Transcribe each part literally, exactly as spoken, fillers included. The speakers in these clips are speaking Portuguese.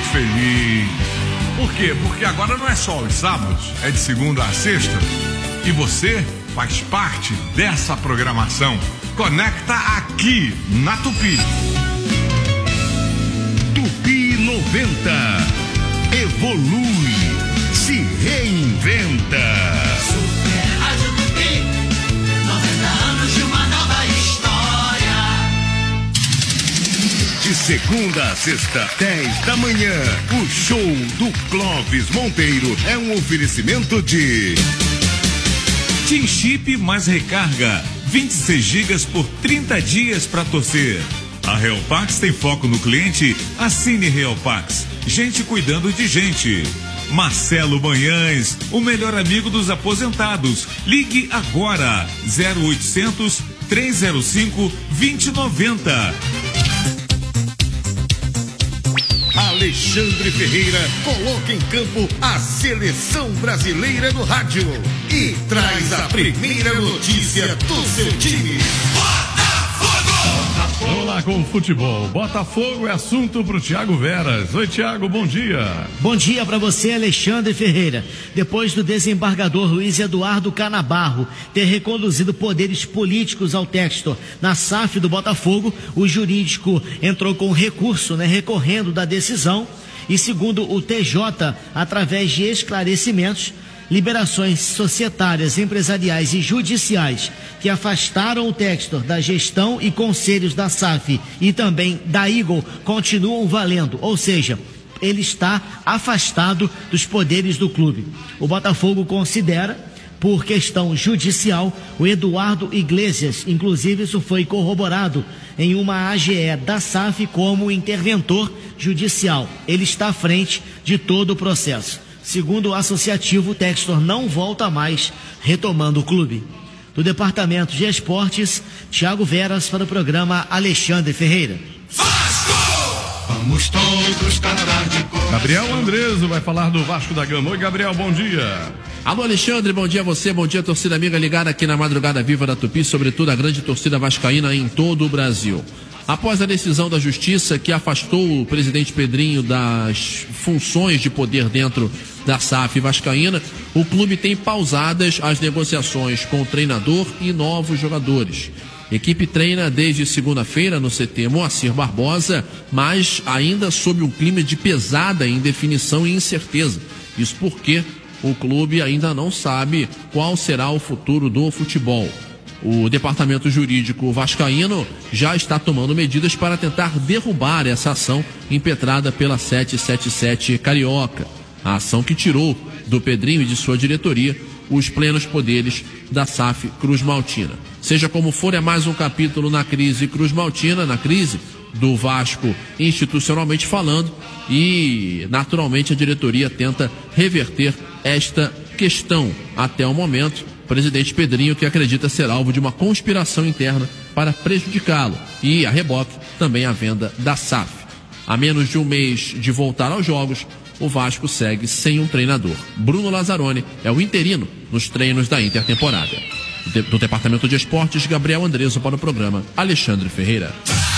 muito feliz. Por quê? Porque agora não é só os sábados, é de segunda a sexta. E você faz parte dessa programação. Conecta aqui na Tupi. Tupi noventa. Evolui. Se reinventa. Super Rádio Tupi. noventa anos de uma nova história. De segunda a sexta, dez da manhã, o show do Clóvis Monteiro é um oferecimento de Tim Chip mais recarga, vinte e seis gigas por trinta dias para torcer. A Real Pax tem foco no cliente, assine Real Pax. Gente cuidando de gente. Marcelo Manhães, o melhor amigo dos aposentados. Ligue agora, zero oitocentos, trezentos e cinco, vinte e noventa. Alexandre Ferreira coloca em campo a seleção brasileira no rádio e traz a primeira notícia do seu time. Vamos lá com o futebol. Botafogo é assunto pro Thiago Veras. Oi, Thiago, bom dia. Bom dia para você, Alexandre Ferreira. Depois do desembargador Luiz Eduardo Canabarro ter reconduzido poderes políticos ao Textor na S A F do Botafogo, o jurídico entrou com recurso, né, recorrendo da decisão e, segundo o T J, através de esclarecimentos, liberações societárias, empresariais e judiciais que afastaram o Textor da gestão e conselhos da S A F e também da Eagle continuam valendo, ou seja, ele está afastado dos poderes do clube. O Botafogo considera, por questão judicial, o Eduardo Iglesias, inclusive isso foi corroborado em uma A G E da S A F como interventor judicial. Ele está à frente de todo o processo. Segundo o associativo, o Textor não volta mais, retomando o clube. Do Departamento de Esportes, Thiago Veras para o programa Alexandre Ferreira. Vasco! Vamos todos cantar de cor. Gabriel Andreso vai falar do Vasco da Gama. Oi, Gabriel, bom dia. Alô, Alexandre, bom dia a você, bom dia, torcida amiga ligada aqui na Madrugada Viva da Tupi, sobretudo a grande torcida vascaína em todo o Brasil. Após a decisão da Justiça que afastou o presidente Pedrinho das funções de poder dentro da S A F vascaína, o clube tem pausadas as negociações com o treinador e novos jogadores. A equipe treina desde segunda-feira no C T Moacir Barbosa, mas ainda sob um clima de pesada indefinição e incerteza. Isso porque o clube ainda não sabe qual será o futuro do futebol. O departamento jurídico vascaíno já está tomando medidas para tentar derrubar essa ação impetrada pela setecentos e setenta e sete Carioca. A ação que tirou do Pedrinho e de sua diretoria os plenos poderes da S A F Cruz Maltina. Seja como for, é mais um capítulo na crise Cruz Maltina, na crise do Vasco institucionalmente falando, e naturalmente a diretoria tenta reverter esta questão. Até o momento, o presidente Pedrinho, que acredita ser alvo de uma conspiração interna para prejudicá-lo, e a reboque também a venda da S A F. A menos de um mês de voltar aos jogos, o Vasco segue sem um treinador. Bruno Lazzaroni é o interino nos treinos da intertemporada. Do Departamento de Esportes, Gabriel Andreso para o programa Alexandre Ferreira.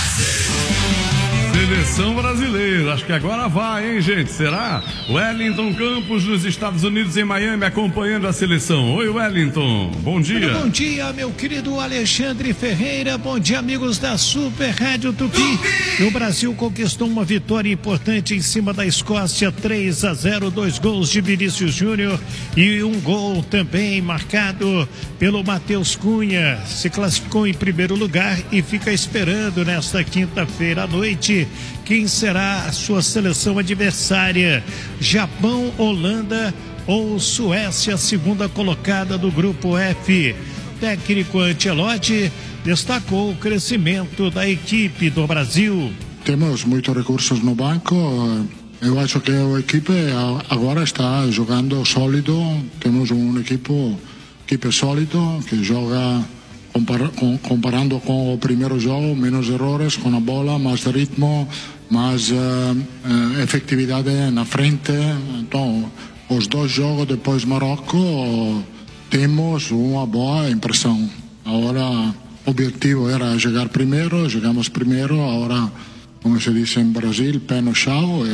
Seleção brasileira, acho que agora vai, hein, gente? Será? Wellington Campos, nos Estados Unidos, em Miami, acompanhando a seleção. Oi, Wellington, bom dia. Bom dia, meu querido Alexandre Ferreira. Bom dia, amigos da Super Rádio Tupi. O Brasil conquistou uma vitória importante em cima da Escócia, três a zero, dois gols de Vinícius Júnior e um gol também marcado pelo Matheus Cunha. Se classificou em primeiro lugar e fica esperando nesta quinta-feira à noite quem será a sua seleção adversária: Japão, Holanda ou Suécia, segunda colocada do grupo F. Técnico Ancelotti destacou o crescimento da equipe do Brasil. Temos muitos recursos no banco. Eu acho que a equipe agora está jogando sólido. Temos um equipe, equipe sólido que joga compar, com, comparando com o primeiro jogo, menos errores com a bola, mais ritmo, mais uh, uh, efetividade na frente. Então, os dois jogos depois Marrocos temos uma boa impressão. Agora, o objetivo era chegar primeiro, chegamos primeiro. Agora, como se diz em Brasil, pé no chão, e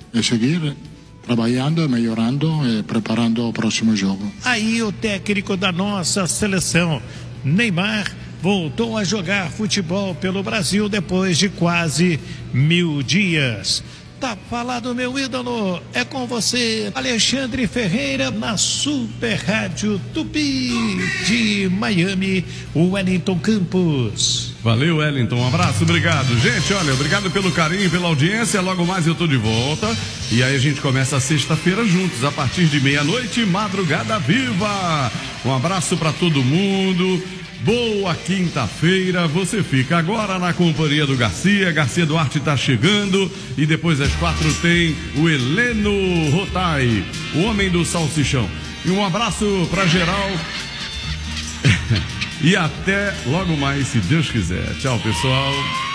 e seguir trabalhando, melhorando e preparando o próximo jogo. Aí o técnico da nossa seleção, Neymar, voltou a jogar futebol pelo Brasil depois de quase mil dias. Tá falado, meu ídolo, é com você, Alexandre Ferreira, na Super Rádio Tupi de Miami, Wellington Campos. Valeu, Wellington, um abraço, obrigado. Gente, olha, obrigado pelo carinho, pela audiência, logo mais eu tô de volta. E aí a gente começa a sexta-feira juntos, a partir de meia-noite, Madrugada Viva. Um abraço pra todo mundo. Boa quinta-feira, você fica agora na companhia do Garcia, Garcia Duarte tá chegando e depois às quatro tem o Heleno Rotai, o homem do salsichão. E um abraço pra geral e até logo mais, se Deus quiser. Tchau, pessoal.